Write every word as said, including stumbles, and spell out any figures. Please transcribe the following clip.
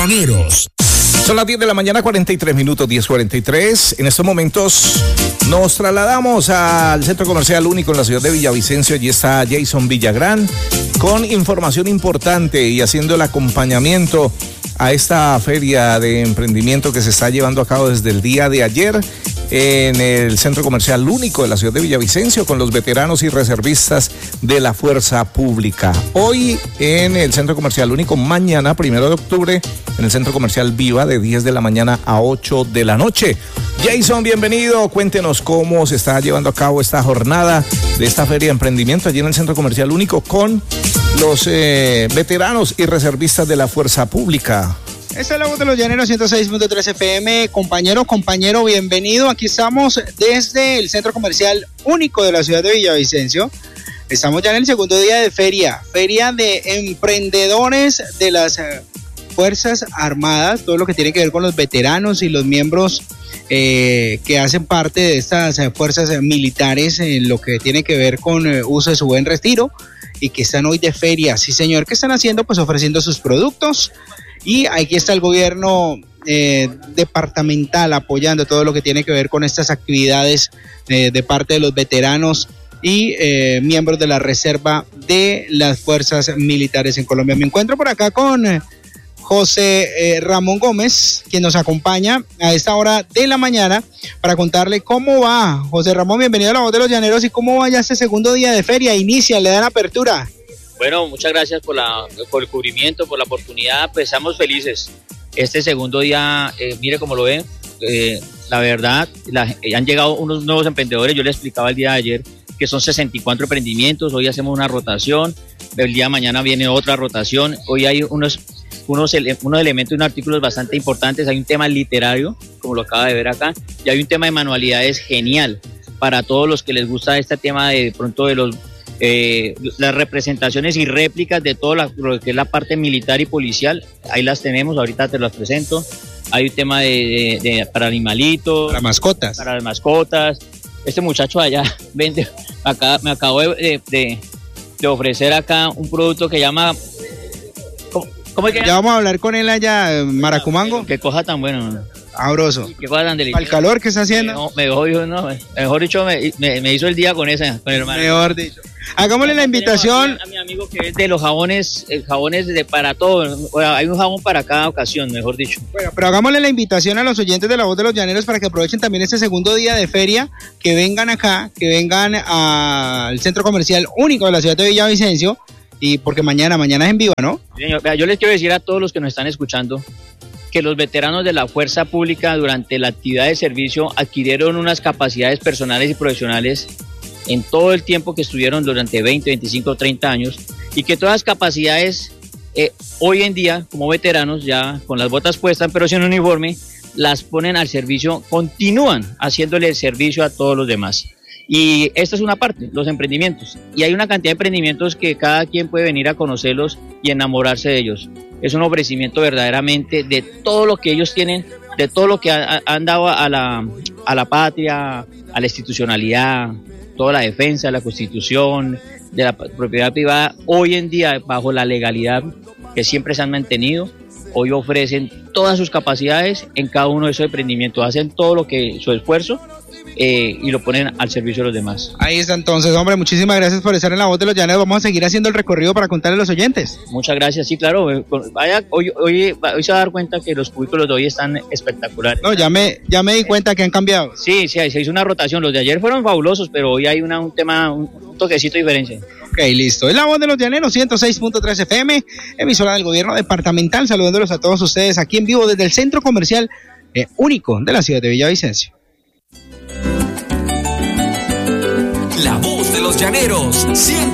Llaneros. Son las diez de la mañana, cuarenta y tres minutos, diez cuarenta y tres. En estos momentos nos trasladamos al Centro Comercial Único en la ciudad de Villavicencio. Allí está Jason Villagrán con información importante y haciendo el acompañamiento a esta feria de emprendimiento que se está llevando a cabo desde el día de ayer en el Centro Comercial Único de la ciudad de Villavicencio con los veteranos y reservistas de la Fuerza Pública. Hoy en el Centro Comercial Único, mañana, primero de octubre, en el Centro Comercial Viva de diez de la mañana a ocho de la noche. Jason, bienvenido. Cuéntenos cómo se está llevando a cabo esta jornada de esta feria de emprendimiento allí en el Centro Comercial Único con los eh, veteranos y reservistas de la Fuerza Pública. Esta es la voz de los Llaneros, ciento seis punto tres F M. Compañero, compañero, bienvenido. Aquí estamos desde el Centro Comercial Único de la ciudad de Villavicencio. Estamos ya en el segundo día de feria, feria de emprendedores de las Fuerzas Armadas, todo lo que tiene que ver con los veteranos y los miembros eh, que hacen parte de estas fuerzas militares en lo que tiene que ver con eh, uso de su buen retiro y que están hoy de feria. Sí, señor, ¿qué están haciendo? Pues ofreciendo sus productos. Y aquí está el gobierno eh, departamental apoyando todo lo que tiene que ver con estas actividades eh, de parte de los veteranos y eh, miembros de la reserva de las fuerzas militares en Colombia. Me encuentro por acá con eh, José eh, Ramón Gómez, quien nos acompaña a esta hora de la mañana para contarle cómo va. José Ramón, bienvenido a la voz de los Llaneros. ¿Y cómo va ya este segundo día de feria? Inicia, le dan apertura. Bueno, muchas gracias por, la, por el cubrimiento, por la oportunidad. Pues estamos felices. Este segundo día, eh, mire cómo lo ven, eh, la verdad, la, eh, han llegado unos nuevos emprendedores. Yo les explicaba el día de ayer que son sesenta y cuatro emprendimientos. Hoy hacemos una rotación, el día de mañana viene otra rotación. Hoy hay unos, unos, ele, unos elementos y unos artículos bastante importantes. Hay un tema literario, como lo acaba de ver acá, y hay un tema de manualidades genial para todos los que les gusta este tema de, de pronto de los... Eh, las representaciones y réplicas de todo la, lo que es la parte militar y policial. Ahí las tenemos, ahorita te las presento. Hay un tema de, de, de para animalitos, para mascotas, para las mascotas. Este muchacho allá vende, acá me acabo de, de, de ofrecer acá un producto que llama, ¿cómo, cómo es que? Ya vamos a hablar con él allá, Maracumango. Qué cosa tan buena, sabroso. Qué cosa tan deliciosa. Al calor que está haciendo. No, mejor dicho, no, mejor dicho me, me, me hizo el día con esa, con el hermano. Mejor dicho. Hagámosle la invitación a mi amigo que es de los jabones, eh, jabones de para todo. O sea, hay un jabón para cada ocasión, mejor dicho. Bueno, pero hagámosle la invitación a los oyentes de la voz de los Llaneros para que aprovechen también este segundo día de feria, que vengan acá, que vengan al Centro Comercial Único de la ciudad de Villavicencio, y porque mañana, mañana es en vivo, ¿no? Señor, yo les quiero decir a todos los que nos están escuchando que los veteranos de la Fuerza Pública durante la actividad de servicio adquirieron unas capacidades personales y profesionales en todo el tiempo que estuvieron durante veinte, veinticinco, treinta años, y que todas las capacidades eh, hoy en día como veteranos ya con las botas puestas pero sin uniforme las ponen al servicio, continúan haciéndole el servicio a todos los demás. Y esta es una parte, los emprendimientos, y hay una cantidad de emprendimientos que cada quien puede venir a conocerlos y enamorarse de ellos. Es un ofrecimiento verdaderamente de todo lo que ellos tienen, de todo lo que ha, han dado a la, a la patria, a la institucionalidad, toda la defensa de la Constitución, de la propiedad privada. Hoy en día, bajo la legalidad que siempre se han mantenido, hoy ofrecen todas sus capacidades en cada uno de esos emprendimientos, hacen todo lo que su esfuerzo eh, y lo ponen al servicio de los demás. Ahí está entonces, hombre, muchísimas gracias por estar en la voz de los Llaneros. Vamos a seguir haciendo el recorrido para contarle a los oyentes. Muchas gracias, sí, claro. Vaya, hoy, hoy, hoy se va a dar cuenta que los cubículos de hoy están espectaculares. No, ya me, ya me di cuenta que han cambiado. Sí, sí, se hizo una rotación. Los de ayer fueron fabulosos, pero hoy hay una, un tema, un toquecito diferente. Ok, listo. Es la voz de los Llaneros, ciento seis punto tres F M, emisora del gobierno departamental, saludándolos a todos ustedes aquí en vivo desde el Centro Comercial eh, Único de la ciudad de Villavicencio. La voz de los Llaneros, ciento